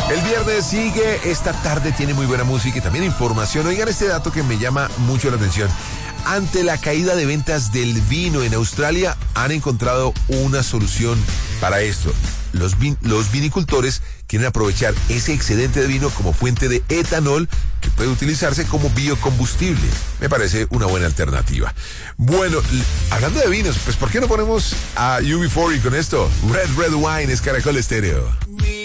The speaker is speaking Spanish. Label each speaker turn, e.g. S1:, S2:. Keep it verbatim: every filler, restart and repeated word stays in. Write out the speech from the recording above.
S1: El viernes sigue, esta tarde tiene muy buena música y también información. Oigan este dato que me llama mucho la atención. Ante la caída de ventas del vino en Australia, han encontrado una solución para esto. Los, vin- los vinicultores quieren aprovechar ese excedente de vino como fuente de etanol que puede utilizarse como biocombustible. Me parece una buena alternativa. Bueno, l- hablando de vinos, pues ¿por qué no ponemos a U B cuarenta con esto? Red Red Wine es Caracol Estéreo.